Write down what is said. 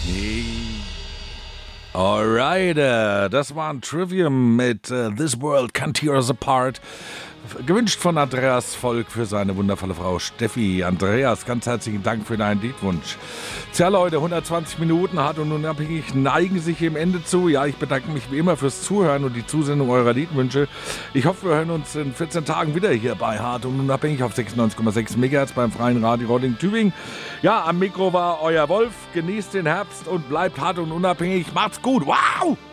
Alright, das war ein Trivium mit This World Can't Tear Us Apart. Gewünscht von Andreas Volk für seine wundervolle Frau Steffi. Andreas, ganz herzlichen Dank für deinen Liedwunsch. Tja Leute, 120 Minuten hart und unabhängig neigen sich dem Ende zu. Ja, ich bedanke mich wie immer fürs Zuhören und die Zusendung eurer Liedwünsche. Ich hoffe, wir hören uns in 14 Tagen wieder hier bei Hart und unabhängig auf 96,6 MHz beim Freien Radio Rolling Tübingen. Ja, am Mikro war euer Wolf. Genießt den Herbst und bleibt hart und unabhängig. Macht's gut. Wow!